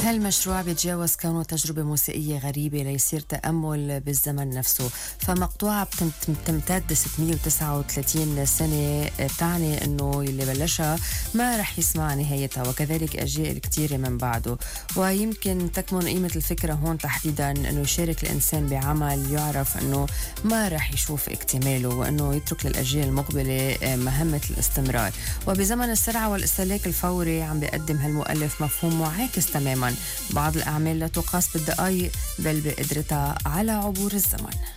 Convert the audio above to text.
هالمشروع بيتجاوز كونه تجربة موسيقية غريبة ليصير تأمل بالزمن نفسه. فمقطوعة بتمتد 639 سنة، تعني أنه اللي بلشها ما رح يسمع نهايتها، وكذلك أجيال كتيرة من بعده. ويمكن تكمن قيمة الفكرة هون تحديدا أنه يشارك الإنسان بعمل يعرف أنه ما رح يشوف اكتماله، وأنه يترك للأجيال المقبلة مهمة الاستمرار. وبزمن السرعة والاستهلاك الفوري عم بيقدم هالمؤلف مفهوم معاكس تماما. بعض الأعمال لا تقاس بالدقائق بل بقدرتها على عبور الزمن.